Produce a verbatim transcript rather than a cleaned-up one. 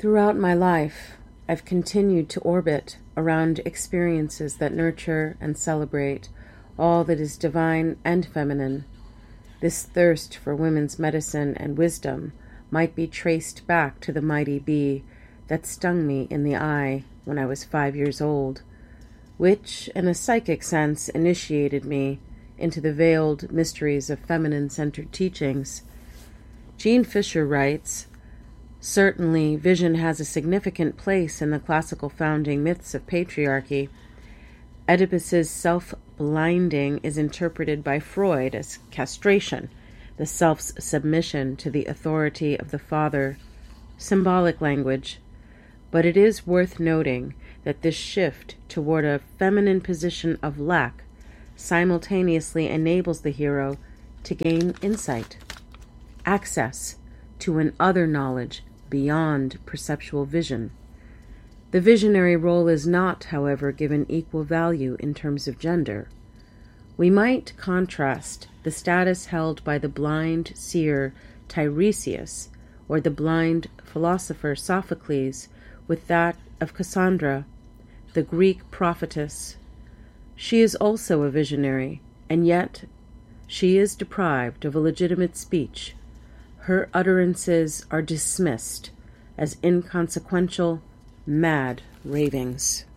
Throughout my life, I've continued to orbit around experiences that nurture and celebrate all that is divine and feminine. This thirst for women's medicine and wisdom might be traced back to the mighty bee that stung me in the eye when I was five years old, which, in a psychic sense, initiated me into the veiled mysteries of feminine-centered teachings. Jean Fisher writes, "Certainly, vision has a significant place in the classical founding myths of patriarchy. Oedipus's self-blinding is interpreted by Freud as castration, the self's submission to the authority of the father, symbolic language. But it is worth noting that this shift toward a feminine position of lack simultaneously enables the hero to gain insight, access to an other knowledge beyond perceptual vision. The visionary role is not, however, given equal value in terms of gender. We might contrast the status held by the blind seer Tiresias or the blind philosopher Sophocles with that of Cassandra, the Greek prophetess. She is also a visionary, and yet she is deprived of a legitimate speech. Her utterances are dismissed as inconsequential, mad ravings."